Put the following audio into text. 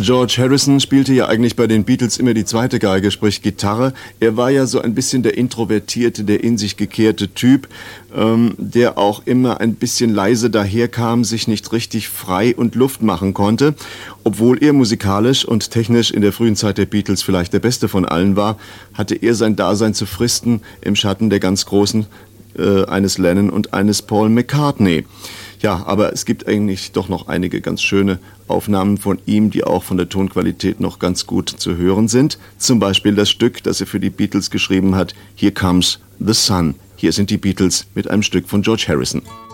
George Harrison spielte ja eigentlich bei den Beatles immer die zweite Geige, sprich Gitarre. Er war ja so ein bisschen der introvertierte, der in sich gekehrte Typ, der auch immer ein bisschen leise daherkam, sich nicht richtig frei und Luft machen konnte. Obwohl er musikalisch und technisch in der frühen Zeit der Beatles vielleicht der Beste von allen war, hatte er sein Dasein zu fristen im Schatten der ganz Großen, eines Lennon und eines Paul McCartney. Ja, aber es gibt eigentlich doch noch einige ganz schöne Aufnahmen von ihm, die auch von der Tonqualität noch ganz gut zu hören sind. Zum Beispiel das Stück, das er für die Beatles geschrieben hat, Here Comes the Sun. Hier sind die Beatles mit einem Stück von George Harrison.